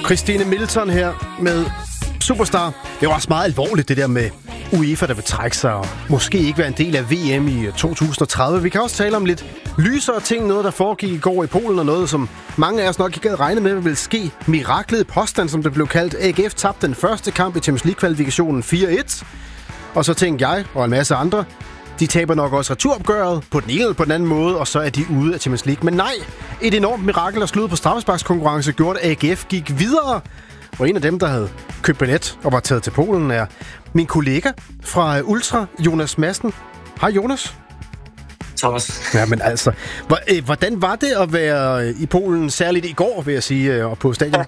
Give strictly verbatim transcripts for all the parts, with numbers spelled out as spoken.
Christine Milton her med Superstar. Det var også meget alvorligt, det der med UEFA, der vil trække sig og måske ikke være en del af V M i to tusind og tredive. Vi kan også tale om lidt lysere ting, noget der foregik i går i Polen, og noget, som mange af os nok ikke havde regnet med, vil ske. Miraklet i Poznan, som det blev kaldt. A G F tabte den første kamp i Champions League-kvalifikationen fire et. Og så tænkte jeg og en masse andre, de taber nok også returopgøret på den ene eller på den anden måde, og så er de ude af Champions League. Men nej, et enormt mirakel, der slud på straffesparkskonkurrence, gjorde, at A G F gik videre. Og en af dem, der havde købt billet og var taget til Polen, er min kollega fra Ultra, Jonas Madsen. Hej Jonas. Thomas. Ja, men altså, hvordan var det at være i Polen, særligt i går, vil jeg sige, og på stadion?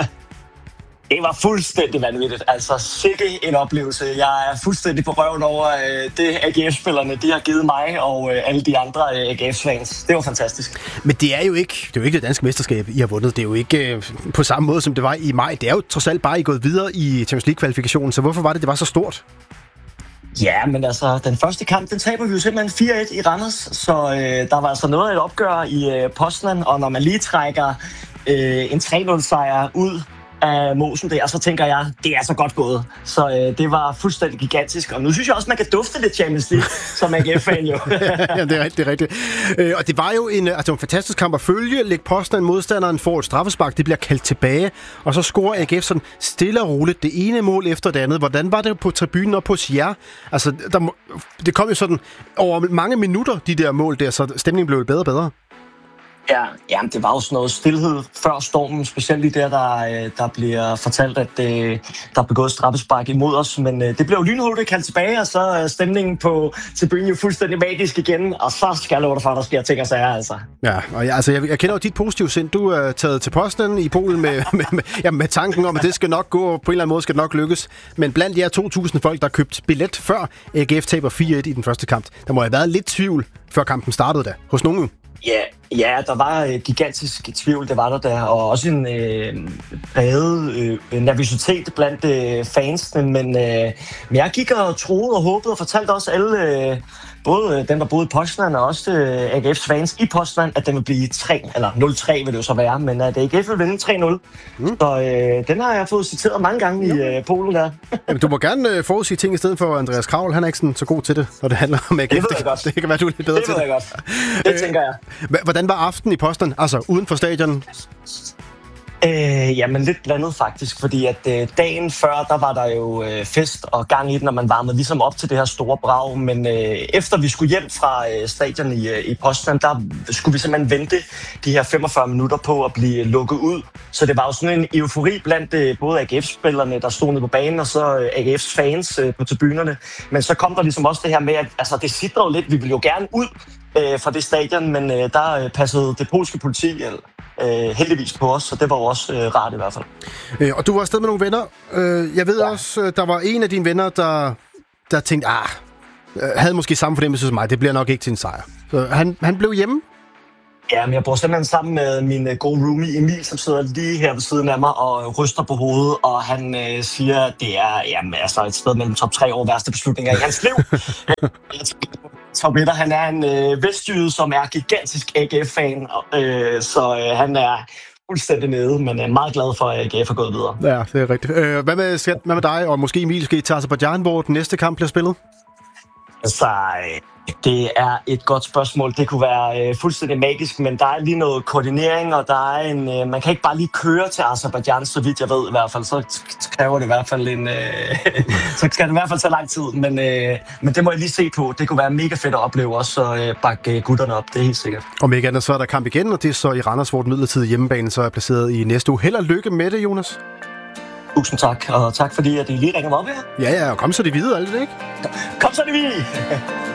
Det var fuldstændig vanvittigt. Altså, sikke en oplevelse. Jeg er fuldstændig på røven over øh, det, A G F-spillerne de har givet mig og øh, alle de andre øh, A G F-fans. Det var fantastisk. Men det er jo ikke det, er jo ikke det danske mesterskab, I har vundet. Det er jo ikke øh, på samme måde, som det var i maj. Det er jo trods alt bare, I gået videre i Champions League-kvalifikationen. Så hvorfor var det, det var så stort? Ja, men altså, den første kamp, den taber vi jo simpelthen fire et i Randers. Så øh, der var altså noget af et opgør i øh, Poznan, og når man lige trækker øh, en tre nul-sejr ud af mosen der, og så tænker jeg, det er så godt gået. Så øh, det var fuldstændig gigantisk, og nu synes jeg også, man kan dufte lidt Champions League, som A G F-fan jo. Ja, det er rigtigt, det er rigtigt. Øh, og det var jo en, altså, en fantastisk kamp at følge. Læg Poznan, modstanderen får et straffespark, det bliver kaldt tilbage, og så scorer A G F sådan stille og roligt det ene mål efter det andet. Hvordan var det på tribunen og på jer? Altså, der, det kom jo sådan over mange minutter, de der mål der, så stemningen blev bedre og bedre. Ja, jamen, det var jo sådan noget stillhed før stormen, specielt lige der, der, der bliver fortalt, at øh, der er begået straffespark imod os, men øh, det blev jo lynhurtigt kaldt tilbage, og så er stemningen på tribunen jo fuldstændig magisk igen, og så skal jeg love dig for, at der sker ting og sager, altså. Ja, og jeg, altså, jeg, jeg kender jo dit positive sind. Du er taget til Poznan i Polen med, med, med, ja, med tanken om, at det skal nok gå, på en eller anden måde skal det nok lykkes, men blandt jer to tusind folk, der købt billet før A G F taber fire et i den første kamp, der må have været lidt tvivl, før kampen startede da, hos nogen. Ja, ja, der var øh, gigantisk tvivl, det var der der, og også en øh, præget øh, nervøsitet blandt øh, fansene, men, øh, men jeg gik og troede og håbede og fortalte også alle, øh, både øh, dem, der boede i Poznan og også øh, A G F's fans i Poznan, at den ville blive tre, eller nul tre vil det jo så være, men at A G F ville vinde tre nul. Mm. Så øh, den har jeg fået citeret mange gange i øh, Polen der. Jamen, du må gerne øh, forudsige ting i stedet for Andreas Kravl, han er ikke sådan så god til det, når det handler om A G F. Det ved jeg godt. Det kan være, du er lidt bedre det til det. Det ved jeg godt. Det øh, tænker jeg. Hvordan var aftenen i Poznan, altså uden for stadion? Øh, jamen lidt blandet faktisk, fordi at øh, dagen før, der var der jo øh, fest og gang i den, når man varmede ligesom op til det her store brag, men øh, efter vi skulle hjem fra øh, stadion i, øh, i Poznan, der skulle vi simpelthen vente de her femogfyrre minutter på at blive lukket ud, så det var jo sådan en eufori blandt øh, både A G F-spillerne, der stod nede på banen, og så øh, A G F's fans øh, på tribunerne, men så kom der ligesom også det her med, at altså, det sidder jo lidt, vi ville jo gerne ud øh, fra det stadion, men øh, der øh, passede det polske politi eller Øh, heldigvis på os, så det var jo også øh, rart i hvert fald. Øh, og du var afsted med nogle venner. Øh, jeg ved ja. også, der var en af dine venner, der, der tænkte, ah, havde måske samme fornemmelse som mig, det bliver nok ikke til en sejr. Så han, han blev hjemme? Ja, men jeg bor simpelthen sammen med min uh, gode roomie Emil, som sidder lige her ved siden af mig og ryster på hovedet, og han øh, siger, at det er jamen, altså et sted mellem top tre over værste beslutninger i hans liv. Tom Etter, han er en øh, vestjyde, som er gigantisk A G F-fan, øh, så øh, han er fuldstændig nede, men er meget glad for, at A G F er gået videre. Ja, det er rigtigt. Øh, hvad, med, hvad med dig, og måske Emil, skal I til Aserbajdsjan, hvor den næste kamp bliver spillet? Altså, det er et godt spørgsmål. Det kunne være øh, fuldstændig magisk, men der er lige noget koordinering, og der er en, øh, man kan ikke bare lige køre til Aserbajdsjan, så vidt jeg ved i hvert fald. Så kræver det i hvert fald en, øh, så skal det i hvert fald tage lang tid, men, øh, men det må jeg lige se på. Det kunne være mega fedt at opleve også, og øh, bakke gutterne op, det er helt sikkert. Om ikke andet, så er der kamp igen, og det er så i Randers, hvor den midlertidige hjemmebane så er placeret i næste uge. Held og lykke med det, Jonas. Tusind tak, og tak fordi, at I lige ringer mig op her. Ja, ja, og kom så det videre, alt det, ikke? Kom så det videre!